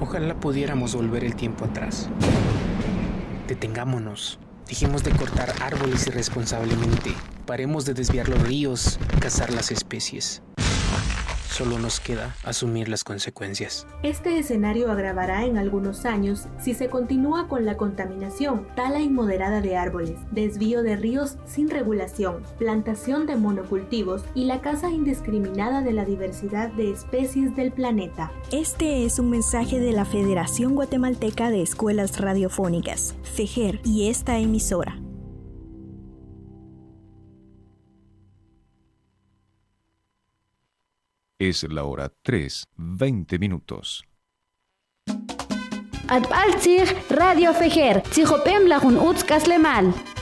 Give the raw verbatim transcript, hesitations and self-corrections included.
Ojalá pudiéramos volver el tiempo atrás. Detengámonos. Dejemos de cortar árboles irresponsablemente. Paremos de desviar los ríos, cazar las especies. Solo nos queda asumir las consecuencias. Este escenario agravará en algunos años si se continúa con la contaminación, tala inmoderada de árboles, desvío de ríos sin regulación, plantación de monocultivos y la caza indiscriminada de la diversidad de especies del planeta. Este es un mensaje de la Federación Guatemalteca de Escuelas Radiofónicas, FEGER, y esta emisora. Es la hora tres, veinte minutos. Adbaltzig Radio Fejer, Tzihopem Lajun Utz Kaslemal.